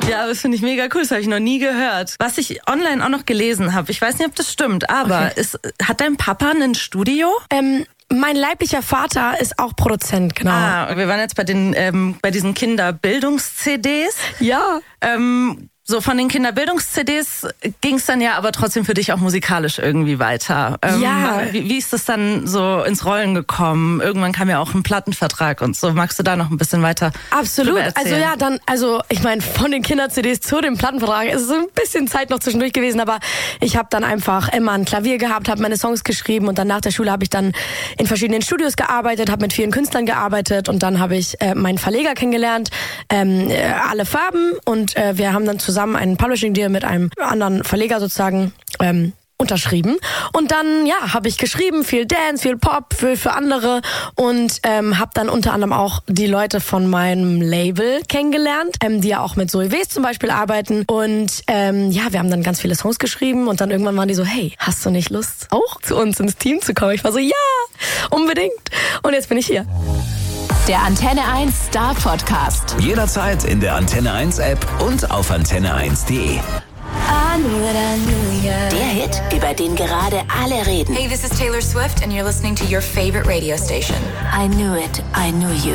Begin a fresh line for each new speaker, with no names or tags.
Ja, das finde ich mega cool, das habe ich noch nie gehört. Was ich online auch noch gelesen habe, ich weiß nicht, ob das stimmt, aber hat dein Papa ein Studio?
Mein leiblicher Vater ist auch Produzent, genau.
Wir waren jetzt bei diesen Kinderbildungs-CDs.
Ja.
So von den Kinderbildungs-CDs ging es dann ja aber trotzdem für dich auch musikalisch irgendwie weiter.
Ja.
Wie ist das dann so ins Rollen gekommen? Irgendwann kam ja auch ein Plattenvertrag und so. Magst du da noch ein bisschen weiter
Absolut.
erzählen?
Ich meine, von den Kinder-CDs zu dem Plattenvertrag ist so ein bisschen Zeit noch zwischendurch gewesen, aber ich habe dann einfach immer ein Klavier gehabt, habe meine Songs geschrieben und dann nach der Schule habe ich dann in verschiedenen Studios gearbeitet, habe mit vielen Künstlern gearbeitet und dann habe ich meinen Verleger kennengelernt, Alle Farben, und wir haben dann zusammen einen Publishing-Deal mit einem anderen Verleger sozusagen unterschrieben. Und dann, habe ich geschrieben, viel Dance, viel Pop, für andere und habe dann unter anderem auch die Leute von meinem Label kennengelernt, die ja auch mit Zoe Wes zum Beispiel arbeiten. Und wir haben dann ganz viele Songs geschrieben und dann irgendwann waren die so, hey, hast du nicht Lust, auch zu uns ins Team zu kommen? Ich war so, ja, unbedingt. Und jetzt bin ich hier.
Der Antenne 1 Star Podcast.
Jederzeit in der Antenne 1 App und auf antenne1.de.
Der Hit, über den gerade alle reden.
Hey, this is Taylor Swift and you're listening to your favorite radio station.
I Knew It, I Knew You.